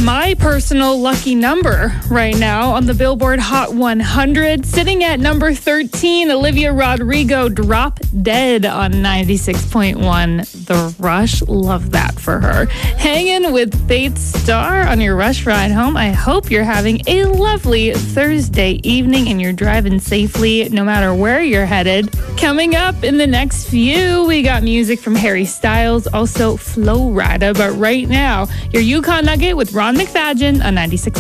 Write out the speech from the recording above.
My personal lucky number right now on the Billboard Hot 100, sitting at number 13, Olivia Rodrigo, Drop Dead on 96.1 The Rush. Love that for her. Hanging with Faith Star on your Rush ride home. I hope you're having a lovely Thursday evening and you're driving safely no matter where you're headed. Coming up in the next few, we got music from Harry Styles, also Flo Rida. But right now, your Yukon Nugget with Ron McFadden on 96.